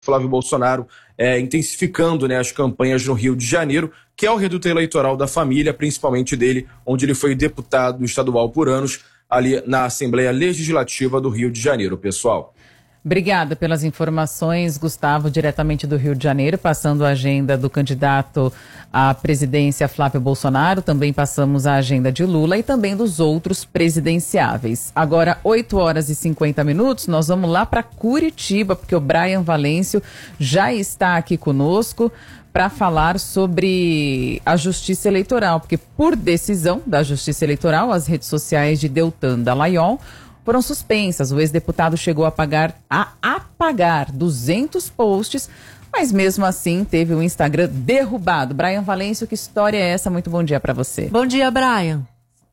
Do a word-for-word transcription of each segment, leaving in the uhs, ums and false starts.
Flávio Bolsonaro é, intensificando, né, as campanhas no Rio de Janeiro, que é o reduto eleitoral da família, principalmente dele, onde ele foi deputado estadual por anos, ali na Assembleia Legislativa do Rio de Janeiro, pessoal. Obrigada pelas informações, Gustavo, diretamente do Rio de Janeiro, passando a agenda do candidato à presidência Flávio Bolsonaro, também passamos a agenda de Lula e também dos outros presidenciáveis. Agora, oito horas e cinquenta minutos, nós vamos lá para Curitiba, porque o Brian Valêncio já está aqui conosco para falar sobre a Justiça Eleitoral, porque por decisão da Justiça Eleitoral, as redes sociais de Deltan Dallagnol foram suspensas. O ex-deputado chegou a, pagar, a apagar duzentos posts, mas mesmo assim teve o Instagram derrubado. Brian Valêncio, que história é essa? Muito bom dia para você. Bom dia, Brian.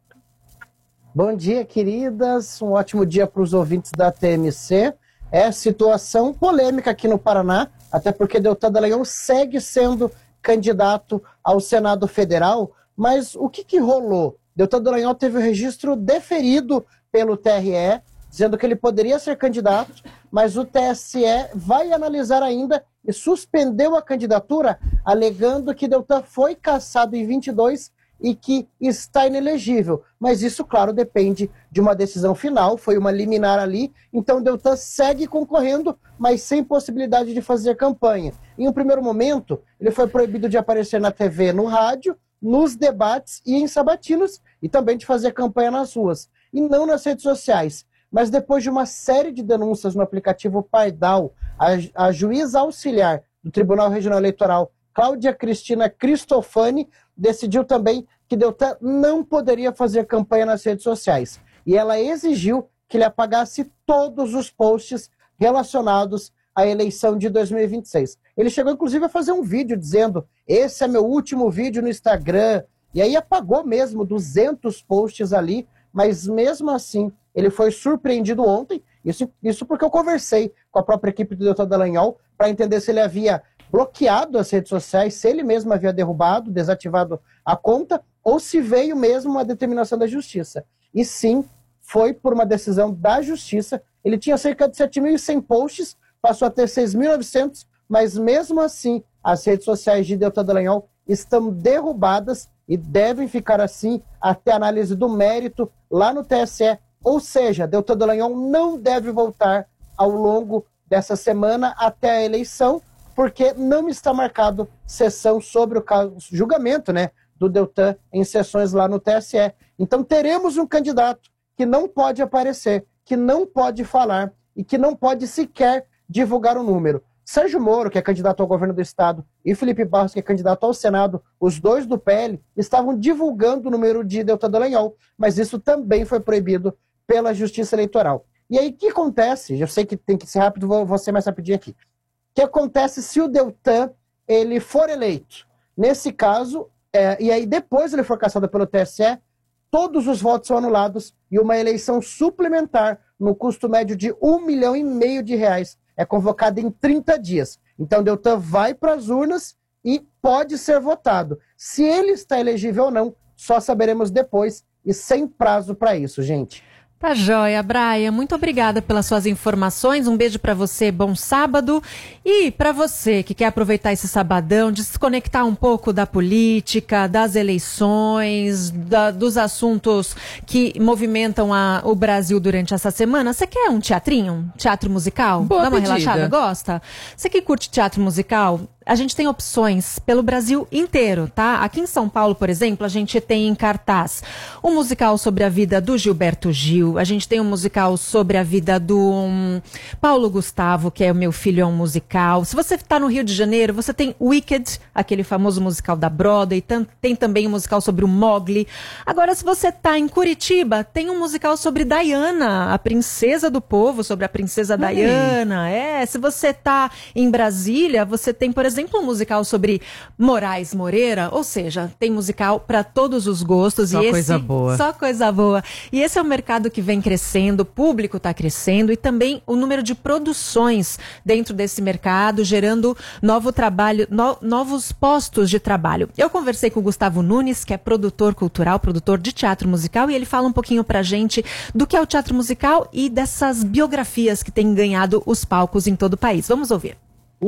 Bom dia, queridas. Um ótimo dia para os ouvintes da T M C. É situação polêmica aqui no Paraná, até porque Deltan Dallagnol segue sendo candidato ao Senado Federal, mas o que, que rolou? Deltan Dallagnol teve o registro deferido pelo T R E, dizendo que ele poderia ser candidato, mas o T S E vai analisar ainda e suspendeu a candidatura, alegando que Deltan foi cassado em vinte e dois e que está inelegível. Mas isso, claro, depende de uma decisão final, foi uma liminar ali, então Deltan segue concorrendo, mas sem possibilidade de fazer campanha. Em um primeiro momento, ele foi proibido de aparecer na T V, no rádio, nos debates e em sabatinos, e também de fazer campanha nas ruas, e não nas redes sociais. Mas depois de uma série de denúncias no aplicativo Pardal, a, a juíza auxiliar do Tribunal Regional Eleitoral, Cláudia Cristina Cristofani, decidiu também que Deltan não poderia fazer campanha nas redes sociais. E ela exigiu que ele apagasse todos os posts relacionados à eleição de dois mil e vinte e seis. Ele chegou, inclusive, a fazer um vídeo dizendo: esse é meu último vídeo no Instagram. E aí apagou mesmo duzentos posts ali, mas mesmo assim ele foi surpreendido ontem, isso, isso porque eu conversei com a própria equipe do Deltan Dallagnol para entender se ele havia bloqueado as redes sociais, se ele mesmo havia derrubado, desativado a conta, ou se veio mesmo uma determinação da justiça. E sim, foi por uma decisão da justiça. Ele tinha cerca de sete mil e cem posts, passou a ter seis mil e novecentos, mas mesmo assim as redes sociais de Deltan Dallagnol estão derrubadas e devem ficar assim até a análise do mérito lá no T S E. Ou seja, Deltan Dallagnol não deve voltar ao longo dessa semana até a eleição, porque não está marcado sessão sobre o caso, julgamento, né, do Deltan em sessões lá no T S E. Então teremos um candidato que não pode aparecer, que não pode falar e que não pode sequer divulgar o número. Sérgio Moro, que é candidato ao governo do estado, e Felipe Barros, que é candidato ao Senado, os dois do P L, estavam divulgando o número de Deltan Dallagnol, mas isso também foi proibido pela Justiça Eleitoral. E aí, o que acontece? Eu sei que tem que ser rápido, vou, vou ser mais rapidinho aqui. O que acontece se o Deltan ele for eleito? Nesse caso, é, e aí depois ele for cassado pelo T S E, todos os votos são anulados e uma eleição suplementar no custo médio de um milhão e meio de reais é convocada em trinta dias. Então, Deltan vai para as urnas e pode ser votado. Se ele está elegível ou não, só saberemos depois e sem prazo para isso, gente. Tá joia, Brian. Muito obrigada pelas suas informações. Um beijo para você, bom sábado. E para você que quer aproveitar esse sabadão, desconectar um pouco da política, das eleições, da, dos assuntos que movimentam a, o Brasil durante essa semana, você quer um teatrinho? Um teatro musical? Boa Dá uma pedida. relaxada? Gosta? Você que curte teatro musical? A gente tem opções pelo Brasil inteiro, tá? Aqui em São Paulo, por exemplo, a gente tem em cartaz um musical sobre a vida do Gilberto Gil, a gente tem um musical sobre a vida do um, Paulo Gustavo, que é O Meu Filho é um Musical. Se você está no Rio de Janeiro, você tem Wicked, aquele famoso musical da Broadway, tem também um musical sobre o Mowgli. Agora, se você está em Curitiba, tem um musical sobre Diana, a princesa do povo, sobre a princesa Ui. Diana. É, se você está em Brasília, você tem, por exemplo, exemplo, um musical sobre Moraes Moreira, ou seja, tem musical para todos os gostos. Só e esse, coisa boa. Só coisa boa. E esse é um mercado que vem crescendo, o público está crescendo e também o número de produções dentro desse mercado, gerando novo trabalho, no, novos postos de trabalho. Eu conversei com o Gustavo Nunes, que é produtor cultural, produtor de teatro musical, e ele fala um pouquinho pra gente do que é o teatro musical e dessas biografias que têm ganhado os palcos em todo o país. Vamos ouvir.